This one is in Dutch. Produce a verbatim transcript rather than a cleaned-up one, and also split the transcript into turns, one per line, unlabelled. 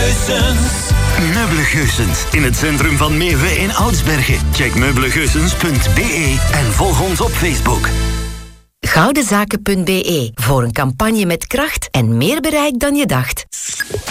Meubelen in het centrum van Meeuwen in Oudsbergen. Check meubelegeusens punt b e en volg ons op Facebook.
Goudenzaken punt b e voor een campagne met kracht en meer bereik dan je dacht.